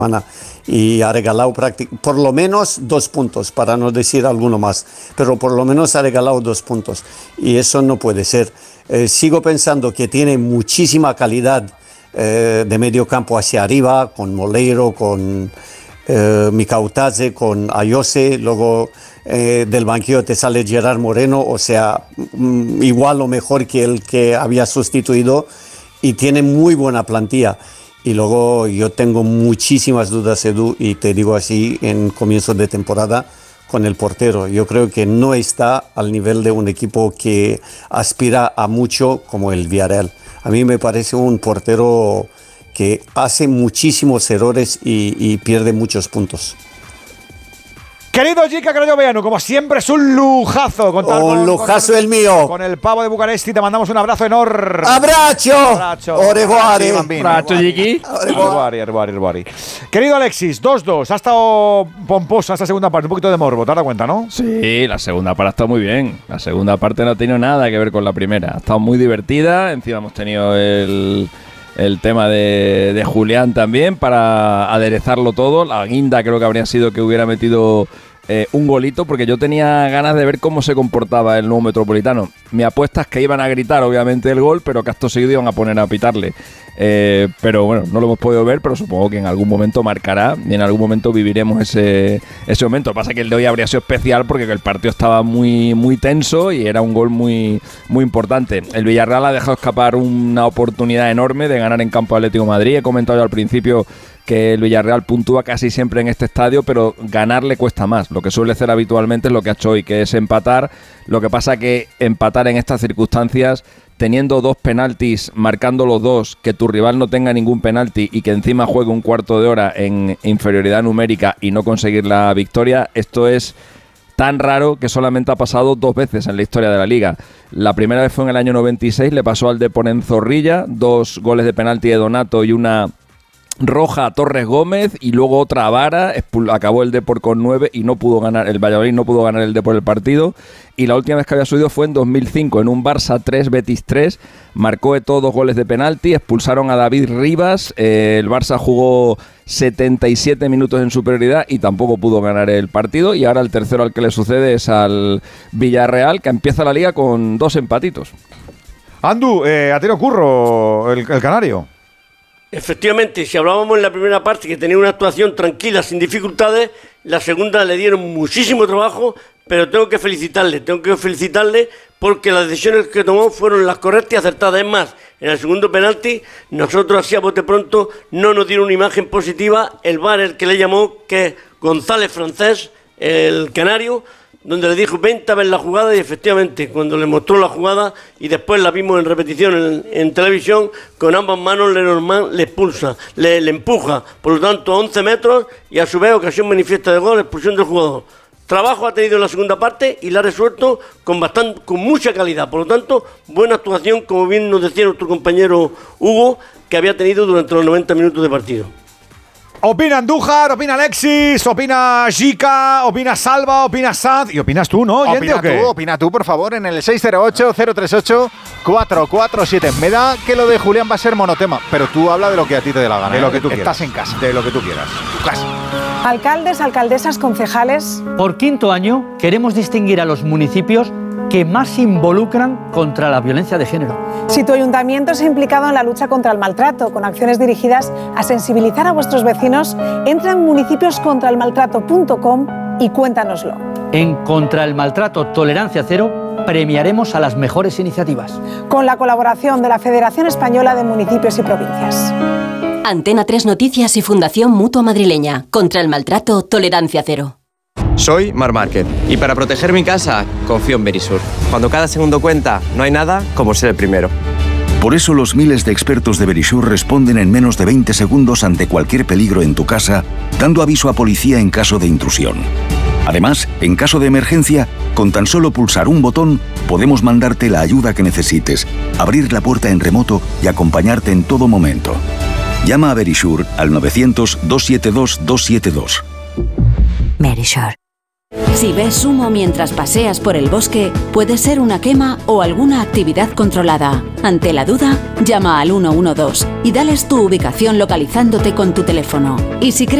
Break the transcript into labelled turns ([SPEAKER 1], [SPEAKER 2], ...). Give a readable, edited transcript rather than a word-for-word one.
[SPEAKER 1] y ha regalado por lo menos 2 puntos, para no decir alguno más, pero por lo menos ha regalado 2 puntos y eso no puede ser. Sigo pensando que tiene muchísima calidad de medio campo hacia arriba, con Moleiro, con Mikautadze, con Ayose, luego del banquillo te sale Gerard Moreno, o sea, igual o mejor que el que había sustituido, y tiene muy buena plantilla. Y luego yo tengo muchísimas dudas, Edu, y te digo así en comienzo de temporada, con el portero. Yo creo que no está al nivel de un equipo que aspira a mucho como el Villarreal. A mí me parece un portero que hace muchísimos errores y pierde muchos puntos.
[SPEAKER 2] Querido Jica Crayovenu, como siempre es un lujazo contar
[SPEAKER 1] un lujazo el mío.
[SPEAKER 2] Con el pavo de Bucaresti, te mandamos un abrazo enorme.
[SPEAKER 1] ¡Abrazo! ¡Oreguare!
[SPEAKER 3] ¡Abrazo, Jiki!
[SPEAKER 2] ¡Oreguare! Querido Alexis, 2-2. Ha estado pomposa esta segunda parte, un poquito de morbo, ¿te has dado cuenta, no?
[SPEAKER 3] Sí, la segunda parte ha estado muy bien. La segunda parte no ha tenido nada que ver con la primera. Ha estado muy divertida. Encima hemos tenido el tema de Julián también para aderezarlo todo. La guinda creo que habría sido que hubiera metido un golito, porque yo tenía ganas de ver cómo se comportaba el nuevo Metropolitano. Mi apuesta es que iban a gritar obviamente el gol, pero que acto seguido iban a poner a pitarle. Pero bueno, no lo hemos podido ver, pero supongo que en algún momento marcará y en algún momento viviremos ese momento. Lo que pasa es que el de hoy habría sido especial porque el partido estaba muy, muy tenso y era un gol muy, muy importante. El Villarreal ha dejado escapar una oportunidad enorme de ganar en campo Atlético de Madrid. He comentado yo al principio que el Villarreal puntúa casi siempre en este estadio, pero ganar le cuesta más. Lo que suele hacer habitualmente es lo que ha hecho hoy, que es empatar. Lo que pasa que empatar en estas circunstancias, teniendo 2 penaltis, marcando los 2, que tu rival no tenga ningún penalti y que encima juegue un cuarto de hora en inferioridad numérica y no conseguir la victoria, esto es tan raro que solamente ha pasado 2 veces en la historia de la Liga. La primera vez fue en el año 96, le pasó al Depor en Zorrilla, 2 goles de penalti de Donato y una roja a Torres Gómez, y luego otra vara. Acabó el Depor con 9 y no pudo ganar, el Valladolid no pudo ganar el Depor el partido. Y la última vez que había subido fue en 2005, en un Barça 3, Betis 3. Marcó Eto'o 2 goles de penalti, expulsaron a David Rivas. El Barça jugó 77 minutos en superioridad y tampoco pudo ganar el partido. Y ahora el tercero al que le sucede es al Villarreal, que empieza la Liga con 2 empatitos.
[SPEAKER 2] Andu, a ti le ocurro el canario.
[SPEAKER 4] Efectivamente, si hablábamos en la primera parte que tenía una actuación tranquila, sin dificultades, la segunda le dieron muchísimo trabajo, pero tengo que felicitarle porque las decisiones que tomó fueron las correctas y acertadas. Es más, en el segundo penalti, nosotros así a bote pronto no nos dieron una imagen positiva. El VAR, el que le llamó, que es González Francés, el canario, donde le dijo 20 veces la jugada, y efectivamente cuando le mostró la jugada y después la vimos en repetición en televisión, con ambas manos Lenormand le expulsa, le empuja, por lo tanto a 11 metros, y a su vez ocasión manifiesta de gol, expulsión del jugador. Trabajo ha tenido en la segunda parte y la ha resuelto con mucha calidad, por lo tanto buena actuación, como bien nos decía nuestro compañero Hugo, que había tenido durante los 90 minutos de partido.
[SPEAKER 2] Opina Andújar, opina Alexis, opina Jica, opina Salva, opina Sanz y opinas tú, ¿no?
[SPEAKER 5] Opina tú, por favor, en el 608-038-447. Me da que lo de Julián va a ser monotema, pero tú habla de lo que a ti te dé la gana.
[SPEAKER 2] De lo que tú quieras.
[SPEAKER 5] Estás en casa.
[SPEAKER 2] De lo que tú quieras. Tu casa.
[SPEAKER 6] Alcaldes, alcaldesas, concejales.
[SPEAKER 7] Por 5º año queremos distinguir a los municipios que más se involucran contra la violencia de género.
[SPEAKER 6] Si tu ayuntamiento se ha implicado en la lucha contra el maltrato, con acciones dirigidas a sensibilizar a vuestros vecinos, entra en municipioscontraelmaltrato.com y cuéntanoslo.
[SPEAKER 7] En Contra el Maltrato Tolerancia Cero premiaremos a las mejores iniciativas.
[SPEAKER 6] Con la colaboración de la Federación Española de Municipios y Provincias.
[SPEAKER 8] Antena 3 Noticias y Fundación Mutua Madrileña. Contra el Maltrato Tolerancia Cero.
[SPEAKER 9] Soy Marc Márquez y para proteger mi casa confío en Verisur. Cuando cada segundo cuenta, no hay nada como ser el primero.
[SPEAKER 10] Por eso los miles de expertos de Verisur responden en menos de 20 segundos ante cualquier peligro en tu casa, dando aviso a policía en caso de intrusión. Además, en caso de emergencia, con tan solo pulsar un botón, podemos mandarte la ayuda que necesites, abrir la puerta en remoto y acompañarte en todo momento. Llama a Verisur al 900-272-272.
[SPEAKER 8] Verisur.
[SPEAKER 11] Si ves humo mientras paseas por el bosque, puede ser una quema o alguna actividad controlada. Ante la duda, llama al 112 y dales tu ubicación localizándote con tu teléfono. Y si crees